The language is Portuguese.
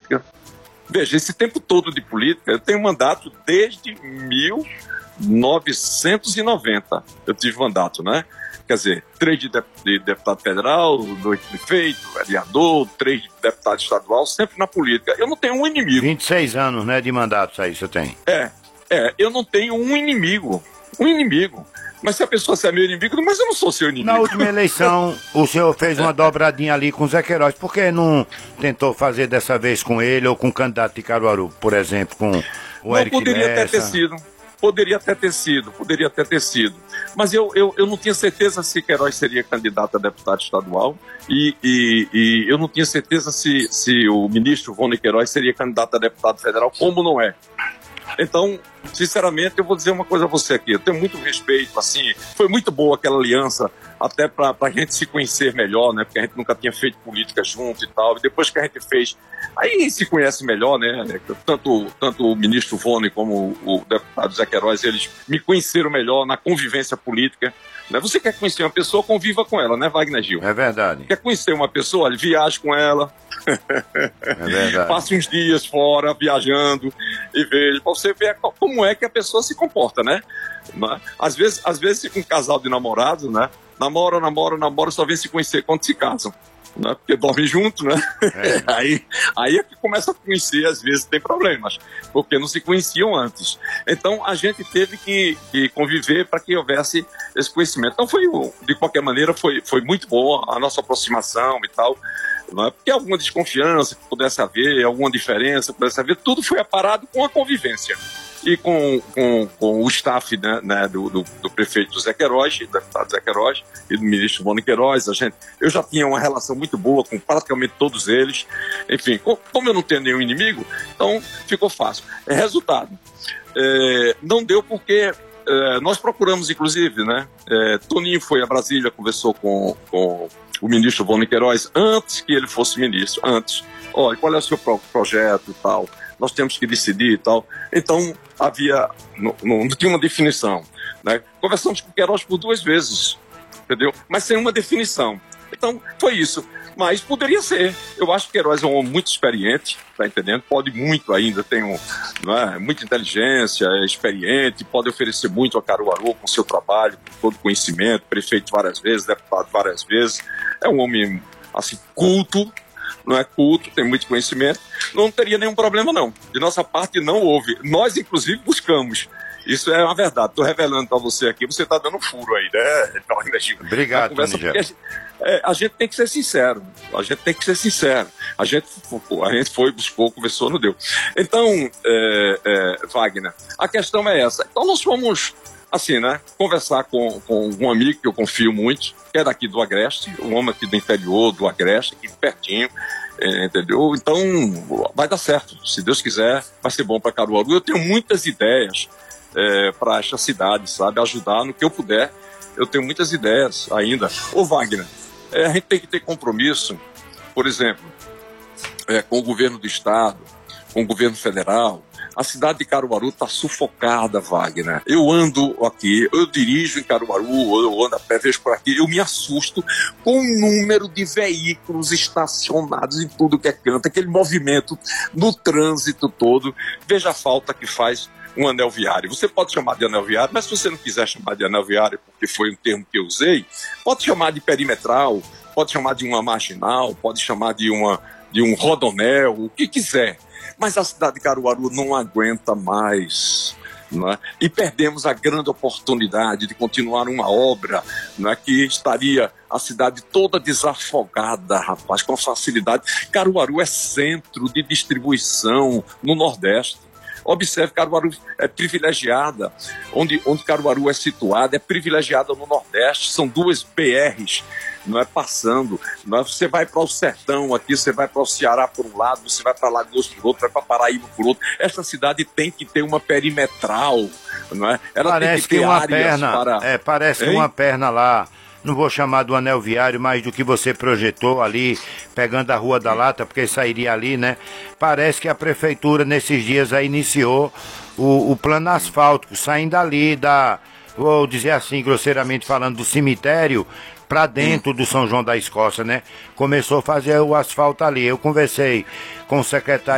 política. Veja, esse tempo todo de política, eu tenho mandato desde 1990. Eu tive mandato, né? Quer dizer, 3 de deputado federal, 2 de prefeito, vereador, 3 de deputado estadual, sempre na política. Eu não tenho um inimigo. 26 anos, né, de mandato, aí você tem. Eu não tenho um inimigo. Mas se a pessoa é meu inimigo, mas eu não sou seu inimigo. Na última eleição, o senhor fez uma dobradinha ali com o Zé Queiroz. Por que não tentou fazer dessa vez com ele ou com o candidato de Caruaru, por exemplo, com o Eric Lessa? Poderia até ter sido. Mas eu não tinha certeza se Queiroz seria candidato a deputado estadual e eu não tinha certeza se o ministro Rony Queiroz seria candidato a deputado federal, como não é. Então, sinceramente, eu vou dizer uma coisa a você aqui. Eu tenho muito respeito, assim, foi muito boa aquela aliança, até para a gente se conhecer melhor, né? Porque a gente nunca tinha feito política junto e tal. E depois que a gente fez, aí se conhece melhor, né? Tanto o ministro Rony como o deputado Zé Queiroz, eles me conheceram melhor na convivência política. Né? Você quer conhecer uma pessoa, conviva com ela, né, Wagner Gil? É verdade. Quer conhecer uma pessoa, olha, viaje com ela. É verdade. Passe uns dias fora, viajando, e veja, pra você ver como é que a pessoa se comporta, né? Às vezes fica um casal de namorados, né? Namora, só vem se conhecer quando se casam. Né? Porque dorme junto, né? Aí é que começa a conhecer, às vezes tem problemas, porque não se conheciam antes. Então a gente teve que conviver para que houvesse esse conhecimento. Então de qualquer maneira, foi muito boa a nossa aproximação e tal. Né? Porque alguma desconfiança que pudesse haver, alguma diferença que pudesse haver, tudo foi aparado com a convivência. E com o staff, né, do prefeito Zé Queiroz, do deputado Zé Queiroz e do ministro Rony Queiroz, eu já tinha uma relação muito boa com praticamente todos eles. Enfim, como eu não tenho nenhum inimigo, então ficou fácil. Resultado, não deu porque nós procuramos, inclusive, né, Toninho foi a Brasília, conversou com o ministro Rony Queiroz antes que ele fosse ministro, antes. Olha, qual é o seu projeto e tal? Nós temos que decidir e tal. Então, não tinha uma definição. Né? Conversamos com o Queiroz por 2 vezes, entendeu? Mas sem uma definição. Então, foi isso. Mas poderia ser. Eu acho que o Queiroz é um homem muito experiente, tá entendendo? Pode muito ainda, tem muita inteligência, é experiente, pode oferecer muito a Caruaru com seu trabalho, com todo conhecimento, prefeito várias vezes, deputado várias vezes. É um homem, assim, culto, não é culto, tem muito conhecimento, não teria nenhum problema não. De nossa parte não houve. Nós, inclusive, buscamos. Isso é uma verdade. Estou revelando para você aqui, você está dando furo aí, né? Obrigado, a gente tem que ser sincero. A gente foi, buscou, conversou, não deu. Então, Wagner, a questão é essa. Então nós fomos, assim, né, conversar com um amigo que eu confio muito, que é daqui do Agreste, um homem aqui do interior do Agreste, aqui pertinho, entendeu? Então vai dar certo, se Deus quiser, vai ser bom para Caruaru. Eu tenho muitas ideias para esta cidade, sabe, ajudar no que eu puder. Eu tenho muitas ideias ainda. Ô Wagner, a gente tem que ter compromisso, por exemplo, com o governo do estado, com o governo federal. A cidade de Caruaru está sufocada, Wagner. Eu ando aqui, eu dirijo em Caruaru, eu ando a pé, vejo por aqui, eu me assusto com o número de veículos estacionados em tudo que é canto, aquele movimento no trânsito todo. Veja a falta que faz um anel viário. Você pode chamar de anel viário, mas se você não quiser chamar de anel viário, porque foi um termo que eu usei, pode chamar de perimetral, pode chamar de uma marginal, pode chamar de um rodonel, o que quiser. Mas a cidade de Caruaru não aguenta mais. Não é? E perdemos a grande oportunidade de continuar uma obra, não é, que estaria a cidade toda desafogada, rapaz, com facilidade. Caruaru é centro de distribuição no Nordeste. Observe, Caruaru é privilegiada, onde Caruaru é situada, é privilegiada no Nordeste, são 2 BRs, não é, passando, não é? Você vai para o sertão aqui, você vai para o Ceará por um lado, você vai para Lagoas por outro, vai para Paraíba por outro. Essa cidade tem que ter uma perimetral, não é? Ela parece tem que ter uma áreas perna, para... parece que uma perna lá, não vou chamar do anel viário, mas do que você projetou ali, pegando a Rua da Lata, porque sairia ali, né? Parece que a prefeitura nesses dias aí iniciou o plano asfáltico, saindo ali vou dizer assim, grosseiramente falando, do cemitério para dentro do São João da Escócia, né? Começou a fazer o asfalto ali. Eu conversei com o secretário